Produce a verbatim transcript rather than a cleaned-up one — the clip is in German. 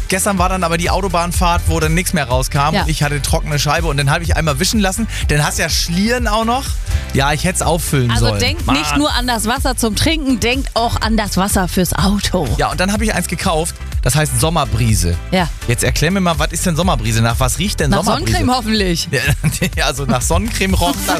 Gestern war dann aber die Autobahnfahrt, wo dann nichts mehr rauskam. Ja. Und ich hatte trockene Scheibe und dann habe ich einmal wischen lassen. Dann hast du ja Schlieren auch noch. Ja, ich hätte es auffüllen Also sollen. denkt Mann. nicht nur an das Wasser zum Trinken, denkt auch an das Wasser fürs Auto. Ja, und dann habe ich eins gekauft, das heißt Sommerbrise. Ja. Jetzt erklär mir mal, was ist denn Sommerbrise? Nach was riecht denn Nach Sommerbrise? Sonnencreme hoffentlich. Ja, also nach Sonnencreme roch das.